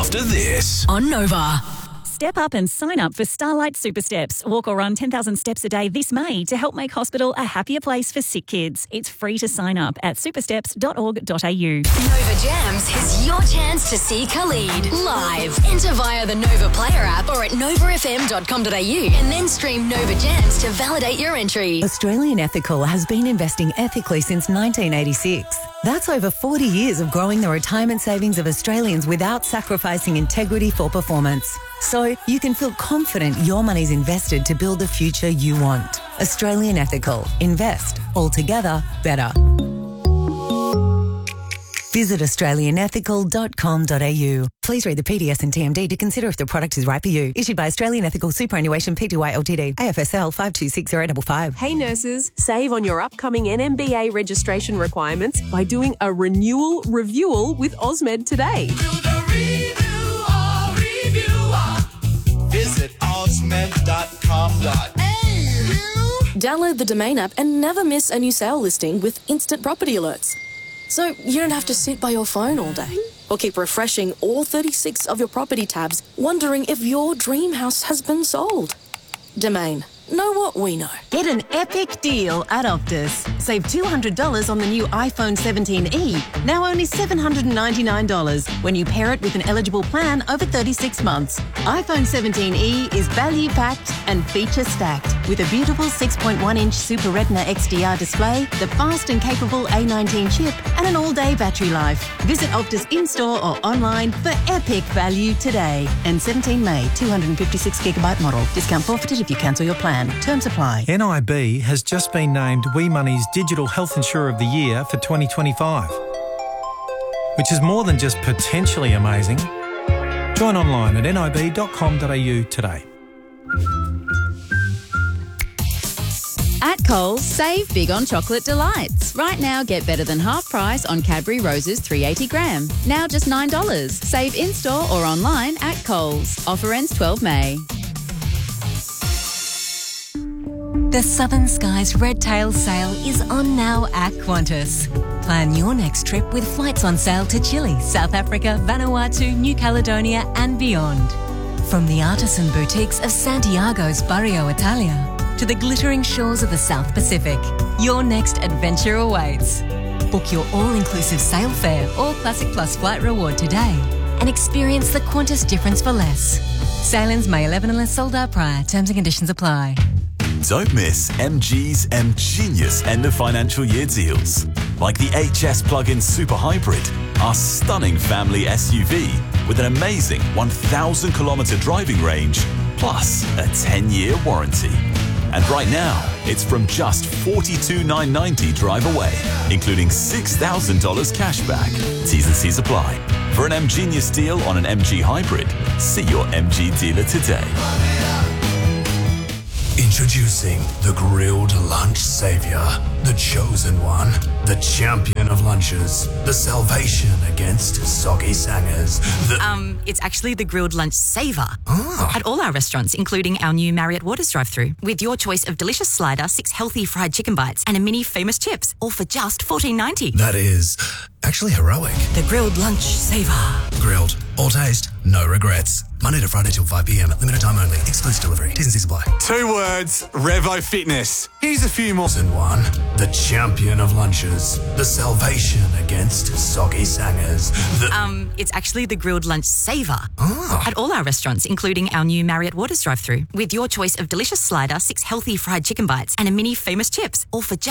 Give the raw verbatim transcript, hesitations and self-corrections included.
after this. On Nova. Step up and sign up for Starlight Super Steps. Walk or run ten thousand steps a day this May to help make hospital a happier place for sick kids. It's free to sign up at supersteps dot org dot a u. Nova Jams is your chance to see Khalid live. Enter via the Nova Player app or at nova f m dot com dot a u and then stream Nova Jams to validate your entry. Australian Ethical has been investing ethically since nineteen eighty-six. That's over forty years of growing the retirement savings of Australians without sacrificing integrity for performance. So you can feel confident your money's invested to build the future you want. Australian Ethical. Invest. Altogether better. Visit australian ethical dot com dot a u. Please read the P D S and T M D to consider if the product is right for you. Issued by Australian Ethical Superannuation Pty Ltd. A F S L five two six zero five five. Hey nurses, save on your upcoming N M B A registration requirements by doing a renewal reviewal with Osmed today. Visit osmed dot com dot a u. Download the Domain app and never miss a new sale listing with instant property alerts. So you don't have to sit by your phone all day or keep refreshing all thirty-six of your property tabs wondering if your dream house has been sold. Domain. Know what we know. Get an epic deal at Optus. Save two hundred dollars on the new iPhone seventeen e, now only seven hundred ninety-nine dollars when you pair it with an eligible plan over thirty-six months. iPhone seventeen e is value-packed and feature-stacked with a beautiful six point one inch Super Retina X D R display, the fast and capable A nineteen chip, and an all-day battery life. Visit Optus in-store or online for epic value today. And seventeen May, two hundred fifty-six gigabyte model. Discount forfeited if you cancel your plan. Terms apply. N I B has just been named We Money's Digital Health Insurer of the Year for twenty twenty-five, which is more than just potentially amazing. Join online at nib dot com dot a u today. At Coles, save big on chocolate delights. Right now, get better than half price on Cadbury Roses three hundred eighty gram. Now just nine dollars. Save in-store or online at Coles. Offer ends twelfth May. The Southern Skies Red Tail sale is on now at Qantas. Plan your next trip with flights on sale to Chile, South Africa, Vanuatu, New Caledonia and beyond. From the artisan boutiques of Santiago's Barrio Italia to the glittering shores of the South Pacific, your next adventure awaits. Book your all-inclusive sail fare or Classic Plus flight reward today and experience the Qantas difference for less. Sailings May eleventh unless sold out prior. Terms and conditions apply. Don't miss M G's M Genius end of financial year deals. Like the H S Plug-in Super Hybrid, our stunning family S U V with an amazing one thousand kilometre driving range, plus a ten year warranty. And right now, it's from just forty-two thousand nine hundred ninety drive away, including six thousand dollars cash back. T's and C's apply. For an M Genius deal on an M G Hybrid, see your M G dealer today. Introducing the Grilled Lunch Savior, the chosen one, the champion of lunches, the salvation against soggy sangers. The Um, it's actually the Grilled Lunch Saver. Ah. At all our restaurants, including our new Marriott Waters drive-thru, with your choice of delicious slider, six healthy fried chicken bites, and a mini famous chips, all for just fourteen ninety. That is actually heroic. The Grilled Lunch Saver. Grilled, all taste, no regrets. Monday to Friday till five p m. Limited time only. Exclusive delivery. T's and C's apply. Two words, Revo Fitness. Here's a few more. And one, the champion of lunches, the salvation against soggy sangers. The Um, it's actually the Grilled Lunch Saver. Ah. At all our restaurants, including our new Marriott Waters drive-thru, with your choice of delicious slider, six healthy fried chicken bites, and a mini famous chips, all for just